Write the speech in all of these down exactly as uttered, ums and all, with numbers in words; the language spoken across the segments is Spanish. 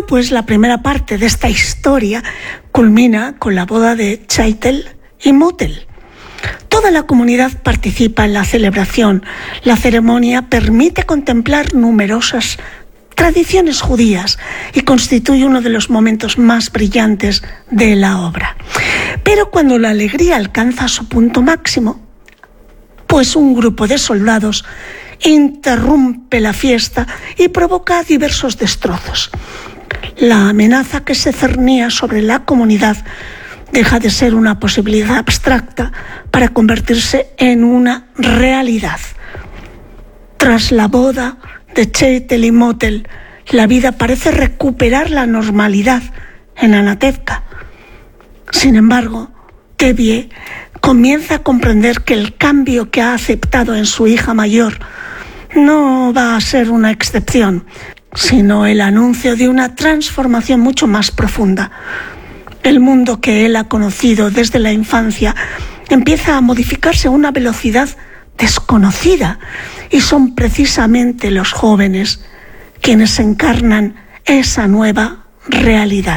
Bueno, pues la primera parte de esta historia culmina con la boda de Chaitel y Motel. Toda la comunidad participa en la celebración. La ceremonia permite contemplar numerosas tradiciones judías y constituye uno de los momentos más brillantes de la obra. Pero cuando la alegría alcanza su punto máximo, pues un grupo de soldados interrumpe la fiesta y provoca diversos destrozos. La amenaza que se cernía sobre la comunidad deja de ser una posibilidad abstracta para convertirse en una realidad. Tras la boda de Chaitel y Motel, la vida parece recuperar la normalidad en Anatevka. Sin embargo, Tevye comienza a comprender que el cambio que ha aceptado en su hija mayor no va a ser una excepción, sino el anuncio de una transformación mucho más profunda. El mundo que él ha conocido desde la infancia empieza a modificarse a una velocidad desconocida y son precisamente los jóvenes quienes encarnan esa nueva realidad.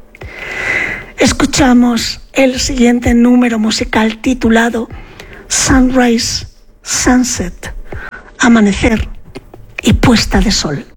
Escuchamos el siguiente número musical titulado Sunrise, Sunset, Amanecer y Puesta de Sol.